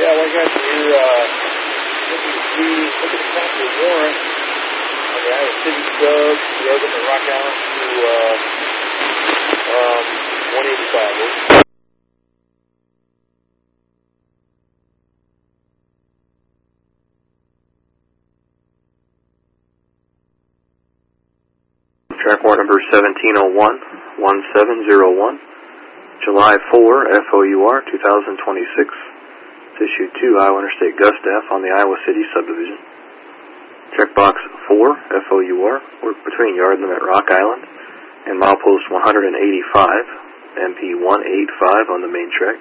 Yeah, well, I got your, looking at the copy of warrant on the Iowa City sub, the other than Rock Island to 185. Track warrant number 1701-1701, July 4, FOUR 2026. It's issued to Iowa Interstate Gustav on the Iowa City subdivision. Checkbox 4, FOUR, work between yard limit Rock Island and milepost 185, MP 185 on the main track.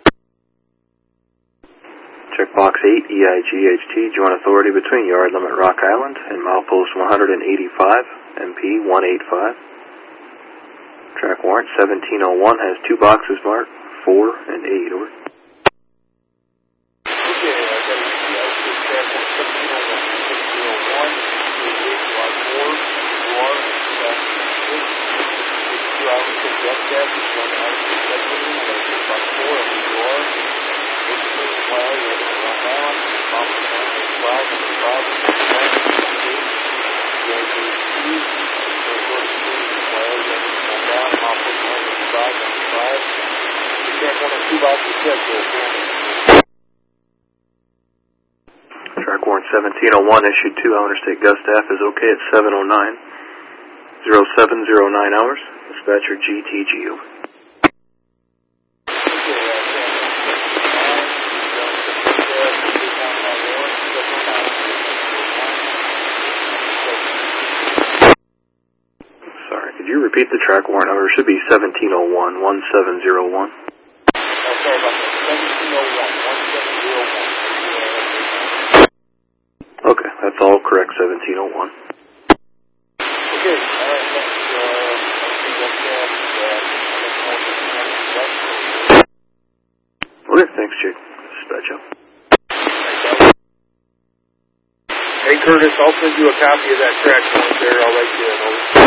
Checkbox 8, EIGHT, joint authority between yard limit Rock Island and milepost 185, MP 185. Track warrant 1701 has two boxes marked, 4 and 8, over. Track warrant 1701 issued to Iowa Interstate Gustav is okay at 0709 hours. Dispatcher GTG, over. Sorry, could you repeat the track warrant number? It should be 1701-1701. Sorry about that. 1701-1701. Okay, that's all correct, 1701. Okay, Okay, thanks, Jake. Dispatch up. Hey, Curtis, I'll send you a copy of that track warrant there. I'll let you know.